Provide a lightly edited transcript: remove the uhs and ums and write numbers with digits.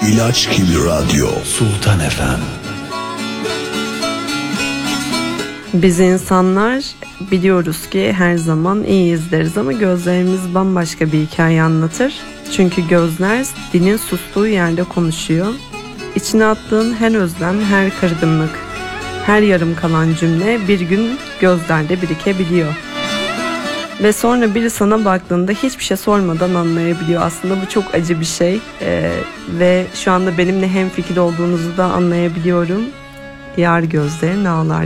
İlaç gibi radyo. Sultan FM. Biz insanlar biliyoruz ki her zaman iyi izleriz ama gözlerimiz bambaşka bir hikaye anlatır. Çünkü gözler dilin sustuğu yerde konuşuyor. İçine attığın her özlem, her kırgınlık, her yarım kalan cümle bir gün gözlerde birikebiliyor. Ve sonra biri sana baktığında hiçbir şey sormadan anlayabiliyor. Aslında bu çok acı bir şey. Ve şu anda benimle hemfikir olduğunuzu da anlayabiliyorum. Yar gözlerin ağlar